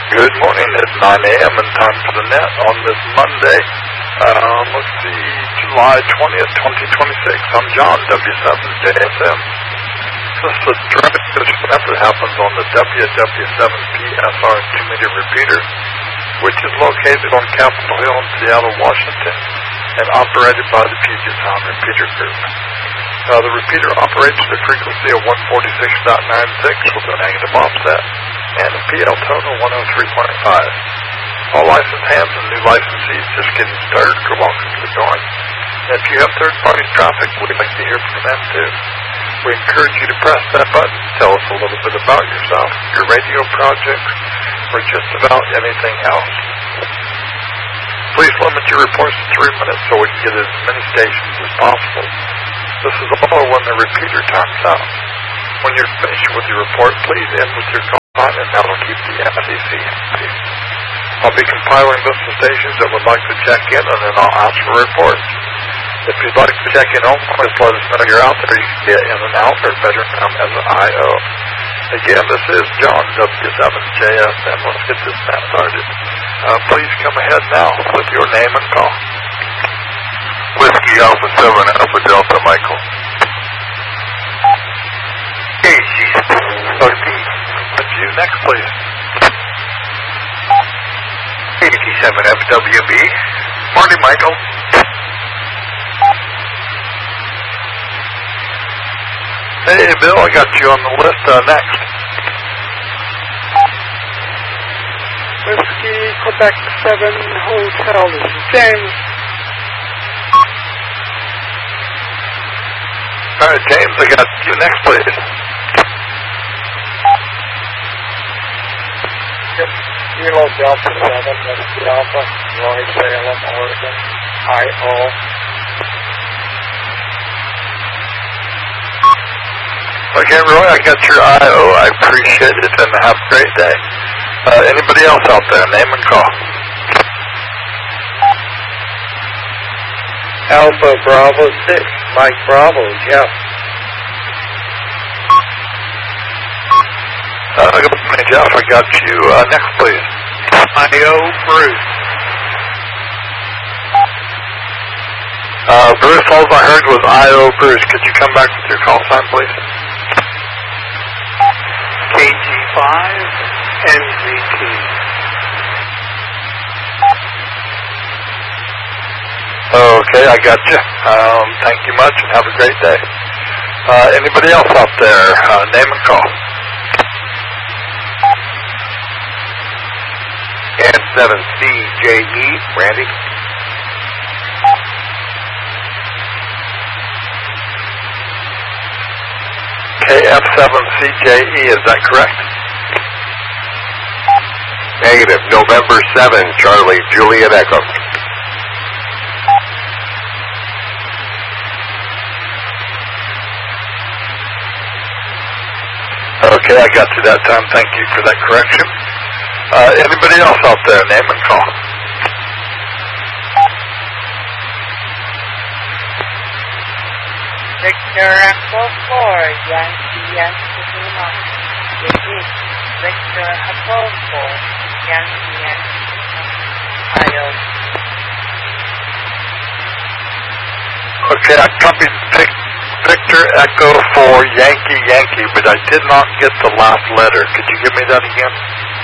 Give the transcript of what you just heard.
Good morning. It's 9 a.m. and time for the net on this Monday. Let's see, July 20th, 2026. I'm John, W7JSM. This is a direct event that happens on the WW7PSR 2-meter repeater, which is located on Capitol Hill in Seattle, Washington, and operated by the Puget Sound Repeater Group. The repeater operates at a frequency of 146.96 with a negative offset and a PL tone of 103.5. All licensed hands and new licensees just getting started are welcome to join. And if you have third-party traffic, we'd like to hear from them too. We encourage you to press that button, tell us a little bit about yourself, your radio projects, or just about anything else. Please limit your reports to 3 minutes so we can get as many stations as possible. This is all when the repeater times out. When you're finished with your report, please end with your call and that will keep the FCC happy. I'll be compiling lists of stations that would like to check in, and then I'll ask for reports. If you'd like to check in home, just let us know you're out there. You can get in and out, or better come as an IO. Again, this is John, W7JSM. Let's get this net started. Please come ahead now with your name and call. Whiskey Alpha 7 Alpha Delta Michael. With you next, please. 87 FWB. Morning, Michael. Hey, Bill, I got you on the list next. Whiskey Quebec 7 Hotel. This is James. All right, James, I got you next, please. Kilo Delta 7, Whiskey Alpha, Roy Salem, Oregon, IO. Okay, Roy, I got your IO. I appreciate it, and have a great day. Anybody else out there? Name and call. Alpha Bravo 6, Mike Bravo, Jeff. Good morning, Jeff. I got you next, please. IO Bruce. Bruce, all I heard was IO Bruce. Could you come back with your call sign, please? KG5 NZT. Okay, I got you. Thank you much, and have a great day. Anybody else out there? Name and call. N7CJE, Randy. KF7CJE, is that correct? Negative. November 7, Charlie, Juliet Echo. Okay, I got you that time. Thank you for that correction. Anybody else out there? Name and call. Victor Echo 4, Yankee Yankee Lima. Repeat, Victor Echo 4, Yankee Yankee Lima. IO. Okay, I copied Victor Echo 4 Yankee Yankee, but I did not get the last letter. Could you give me that again?